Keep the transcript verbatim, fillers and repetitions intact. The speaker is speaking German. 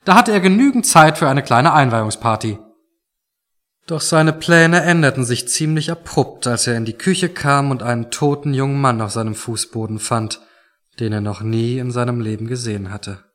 Da hatte er genügend Zeit für eine kleine Einweihungsparty. Doch seine Pläne änderten sich ziemlich abrupt, als er in die Küche kam und einen toten jungen Mann auf seinem Fußboden fand, den er noch nie in seinem Leben gesehen hatte.